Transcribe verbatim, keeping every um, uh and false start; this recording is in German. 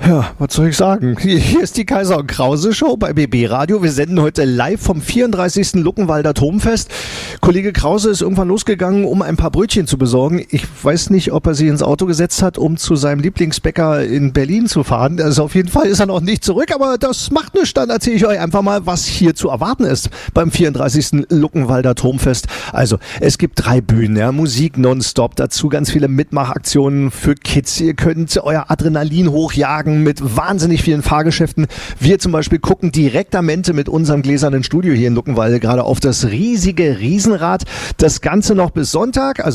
Ja, was soll ich sagen? Hier ist die Kaiser und Krause Show bei B B Radio. Wir senden heute live vom vierunddreißigsten Luckenwalder Turmfest. Kollege Krause ist irgendwann losgegangen, um ein paar Brötchen zu besorgen. Ich weiß nicht, ob er sich ins Auto gesetzt hat, um zu seinem Lieblingsbäcker in Berlin zu fahren. Also auf jeden Fall ist er noch nicht zurück, aber das macht nichts. Dann erzähle ich euch einfach mal, was hier zu erwarten ist beim vierunddreißigsten Luckenwalder Turmfest. Also, es gibt drei Bühnen, ja, Musik nonstop, dazu ganz viele Mitmachaktionen für Kids. Ihr könnt euer Adrenalin hochjagen mit wahnsinnig vielen Fahrgeschäften. Wir zum Beispiel gucken direktamente mit unserem gläsernen Studio hier in Luckenwalde gerade auf das riesige Riesenrad. Das Ganze noch bis Sonntag, also